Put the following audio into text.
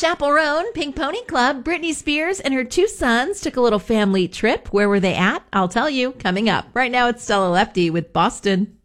Chappell Roan, Pink Pony Club, Britney Spears and her two sons took a little family trip. Where were they at? I'll tell you, coming up. Right now it's Stella Lefty with Boston.